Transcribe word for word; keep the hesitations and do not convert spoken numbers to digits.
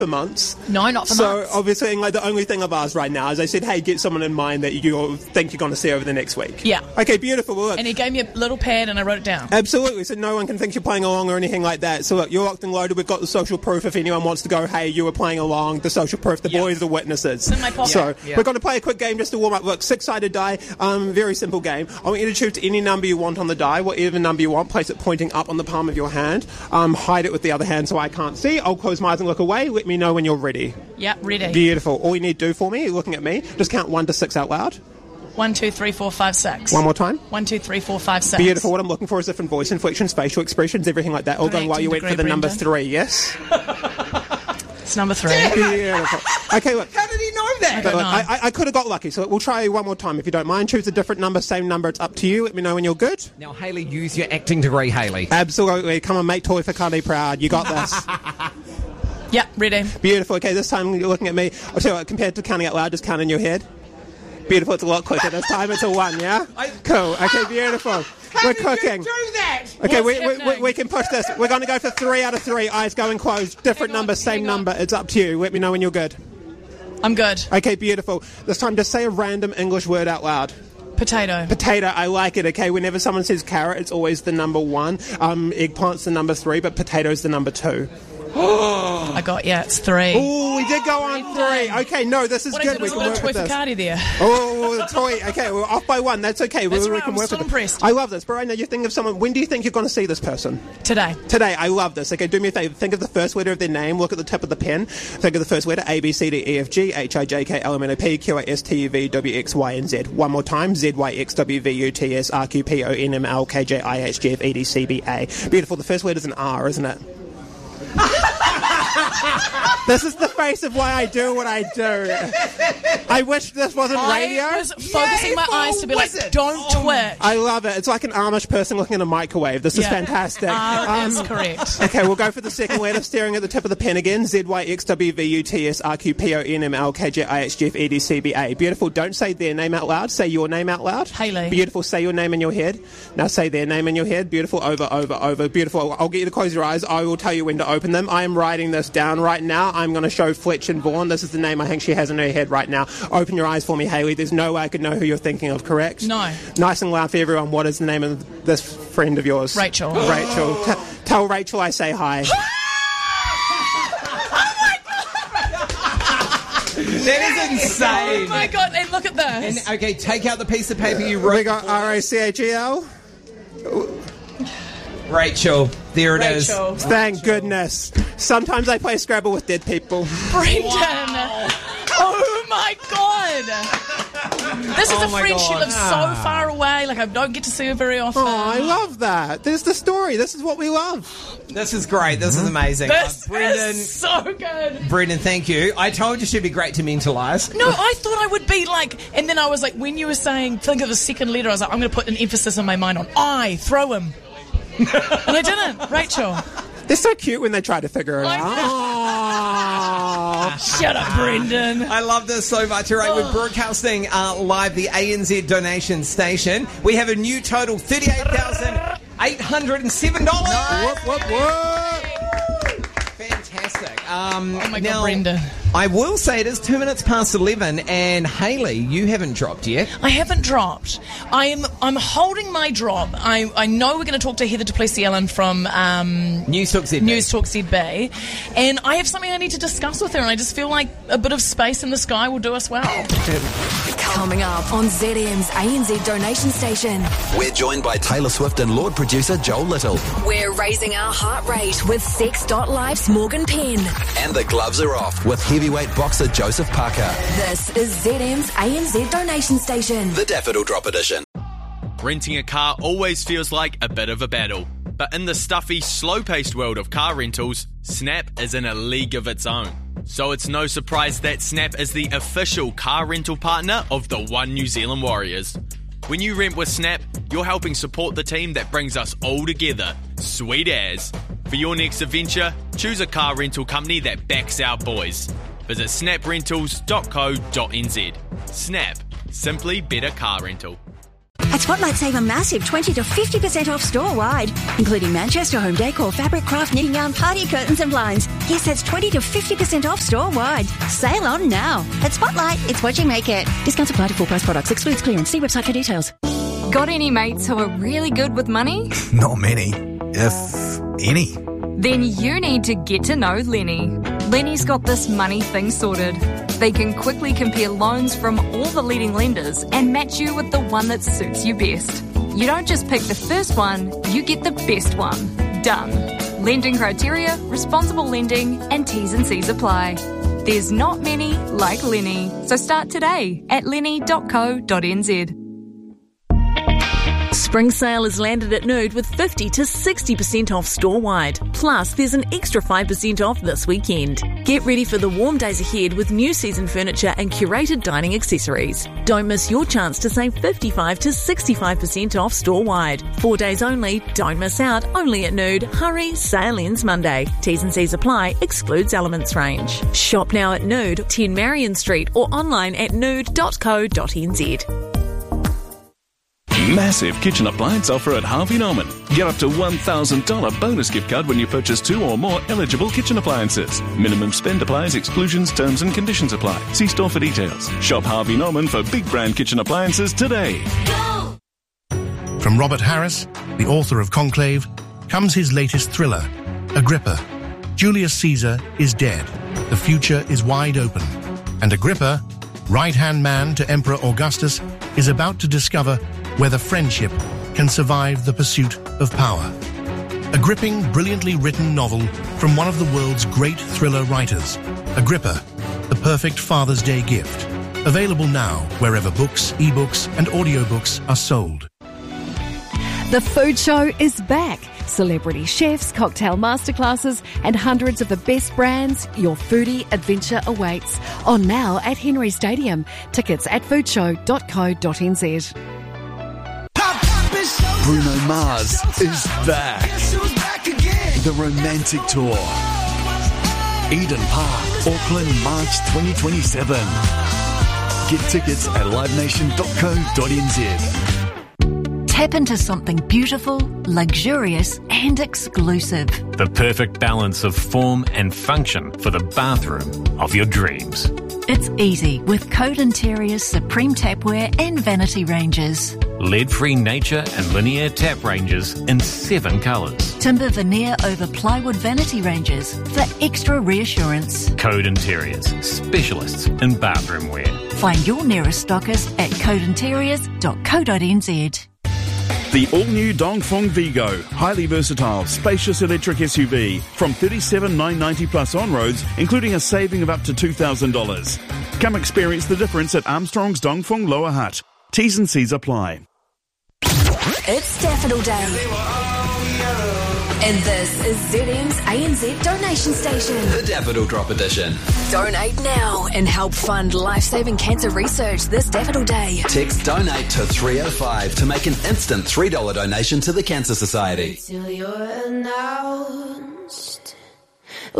for months. No, not for so, months. So obviously, like, the only thing I've asked right now is I said, hey, get someone in mind that you think you're going to see over the next week. Yeah. Okay, beautiful. Well, look. And he gave me a little pad and I wrote it down. Absolutely. So no one can think you're playing along or anything like that. So look, you're locked and loaded. We've got the social proof if anyone wants to go, hey, you were playing along. The social proof. The Yep. boys are witnesses. It's in my pocket. So Yep. we're going to play a quick game just to warm up. Look, six-sided die. Um, very simple game. I want you to choose any number you want on the die, whatever number you want. Place it pointing up on the palm of your hand. Um, hide it with the other hand so I can't see. I'll close my eyes and look away. Let me know when you're ready. Yep, ready. Beautiful. All you need to do for me, looking at me, just count one to six out loud. One, two, three, four, five, six. One more time. One, two, three, four, five, six. Beautiful. What I'm looking for is different voice inflections, facial expressions, everything like that. All going while you wait for the number three, yes? It's number three. Beautiful. Okay, look. How did he know that? I don't Look, know. I, I, I could have got lucky, so we'll try one more time if you don't mind. Choose a different number, same number, it's up to you. Let me know when you're good. Now, Hayley, use your acting degree, Hayley. Absolutely. Come on, make Toi Whakaari proud. You got this. Yep, ready. Beautiful. Okay, this time you're looking at me. I'll tell you what, compared to counting out loud, just count in your head. Beautiful. It's a lot quicker this time. It's a one, yeah? Cool. Okay, beautiful. How We're did cooking. you do that? Okay, What's we, we, we, happening? we can push this. We're going to go for three out of three. Eyes going closed. Different Hang on, number, same hang on. number. It's up to you. Let me know when you're good. I'm good. Okay, beautiful. This time, just say a random English word out loud. Potato. Potato, I like it, okay? Whenever someone says carrot, it's always the number one. Um, eggplant's the number three, but potato's the number two. I got, yeah, it's three. Oh, we did go on three. Okay, no, this is What good. is it? We There's a can bit of work Toi with this. Whakaari there. Oh, the toy. Okay, we're off by one. That's okay. That's we, we right, can I'm work so with impressed. it. I love this. But right now, you think of someone. When do you think you're going to see this person? Today. Today. I love this. Okay, do me a favour. Think of the first letter of their name. Look at the tip of the pen. Think of the first letter. A, B, C, D, E, F, G, H, I, J, K, L, M, N, O, P, Q, R, S, T, U, V, W, X, Y, and Z. One more time. Z, Y, X, W, V, U, T, S, R, Q, P, O, N, M, L, K, J, I, H, G, F, E, D, C, B, A. Beautiful. The first letter's an R, isn't it? This is the face of why I do what I do. I wish this wasn't radio. I was focusing Yay my for eyes to be like, wizard. don't Oh. twitch. I love it. It's like an Amish person looking in a microwave. This is Yeah. fantastic. R Um, is correct. Okay, we'll go for the second letter, staring at the tip of the pen again. Z, Y, X, W, V, U, T, S, R, Q, P, O, N, M, L, K, J, I, H, G, F, E, D, C, B, A. Beautiful. Don't say their name out loud. Say your name out loud. Hayley. Beautiful. Say your name in your head. Now say their name in your head. Beautiful. Over, over, over. Beautiful. I'll get you to close your eyes. I will tell you when to open them. I am writing this down right now. I'm going to show Fletch and Vaughan. This is the name I think she has in her head right now. Open your eyes for me, Hayley. There's no way I could know who you're thinking of, correct? No. Nice and loud for everyone. What is the name of this friend of yours? Rachel. Rachel. T- tell Rachel I say hi. That is insane. Oh my god, and look at And, this. okay, take out the piece of paper you We wrote. got R A C H E L. Rachel. There it is. Rachel. Thank goodness. Sometimes I play Scrabble with dead people. Brendan. Oh my god. This is Oh a my friend, she God. lives Ah. so far away, like I don't get to see her very often. Oh, I love that. There's the story. This is what we love. This is great. This is amazing. This Uh, Brendan, is so good. Brendan, thank you. I told you she'd be great to mentalise. No, I thought I would be like, and then I was like, when you were saying, think of the second letter, I was like, I'm going to put an emphasis in my mind on I, throw him. And I didn't. Rachel. They're so cute when they try to figure it I out. Aw. Shut up, Brendan. I love this so much. All right, we're broadcasting uh, live the A N Z donation station. We have a new total, thirty-eight thousand eight hundred seven dollars. Whoop, whoop, whoop. Fantastic. Um, Oh my God, now, Brendan. I will say it is two minutes past eleven, and Hayley, you haven't dropped yet. I haven't dropped. I'm I'm holding my drop. I I know we're going to talk to Heather Duplessis Allen from um, News Talk Z B. News Talk Z B, and I have something I need to discuss with her, and I just feel like a bit of space in the sky will do us well. Coming up on Z M's A N Z donation station. We're joined by Taylor Swift and Lord producer Joel Little. We're raising our heart rate with Sex dot Life's Morgan Penn. And the gloves are off with heavyweight boxer Joseph Parker. This is Z M's A N Z donation station. The Daffodil Drop Edition. Renting a car always feels like a bit of a battle. But in the stuffy, slow-paced world of car rentals, Snap is in a league of its own. So it's no surprise that Snap is the official car rental partner of the One New Zealand Warriors. When you rent with Snap, you're helping support the team that brings us all together. Sweet as. For your next adventure, choose a car rental company that backs our boys. Visit snap rentals dot co dot n z. Snap. Simply better car rental. At Spotlight, save a massive twenty to fifty percent off store-wide, including Manchester home decor, fabric, craft, knitting yarn, party curtains and blinds. Yes, that's twenty to fifty percent off store-wide. Sale on now. At Spotlight, it's what you make it. Discounts apply to full-price products. Excludes clearance. See website for details. Got any mates who are really good with money? Not many, if any. Then you need to get to know Lenny. Lenny's got this money thing sorted. They can quickly compare loans from all the leading lenders and match you with the one that suits you best. You don't just pick the first one, you get the best one. Done. Lending criteria, responsible lending, and T's and C's apply. There's not many like Lenny. So start today at lenny dot co dot n z. Spring sale is landed at Nude with fifty to sixty percent off store-wide. Plus, there's an extra five percent off this weekend. Get ready for the warm days ahead with new season furniture and curated dining accessories. Don't miss your chance to save fifty-five to sixty-five percent off store-wide. Four days only, don't miss out, only at Nude. Hurry, sale ends Monday. T's and C's apply, excludes elements range. Shop now at Nude, ten Marion Street or online at nude dot co dot n z. Massive kitchen appliance offer at Harvey Norman. Get up to one thousand dollars bonus gift card when you purchase two or more eligible kitchen appliances. Minimum spend applies, exclusions, terms and conditions apply. See store for details. Shop Harvey Norman for big brand kitchen appliances today. Go! From Robert Harris, the author of Conclave, comes his latest thriller, Agrippa. Julius Caesar is dead. The future is wide open. And Agrippa, right-hand man to Emperor Augustus, is about to discover whether friendship can survive the pursuit of power. A gripping, brilliantly written novel from one of the world's great thriller writers. Agrippa, the perfect Father's Day gift. Available now wherever books, ebooks and audiobooks are sold. The Food Show is back. Celebrity chefs, cocktail masterclasses and hundreds of the best brands. Your foodie adventure awaits. On now at Henry Stadium. Tickets at foodshow dot co dot n z. Bruno Mars is back. The Romantic Tour. Eden Park, Auckland, March twenty twenty-seven. Get tickets at live nation dot co dot n z. Tap into something beautiful, luxurious and exclusive. The perfect balance of form and function for the bathroom of your dreams. It's easy with Code Interior's Supreme Tapware and Vanity ranges. Lead-free nature and linear tap ranges in seven colours. Timber veneer over plywood vanity ranges for extra reassurance. Code Interiors, specialists in bathroom wear. Find your nearest stockist at code interiors dot co dot n z. The all-new Dongfeng Vigo, highly versatile, spacious electric S U V from thirty-seven thousand nine hundred ninety plus on-roads, including a saving of up to two thousand dollars. Come experience the difference at Armstrong's Dongfeng Lower Hutt. T's and C's apply. It's Daffodil Day. And this is Z M's A N Z donation station. The Daffodil Drop Edition. Donate now and help fund life-saving cancer research this Daffodil Day. Text donate to three oh five to make an instant three dollars donation to the Cancer Society. Till you're announced.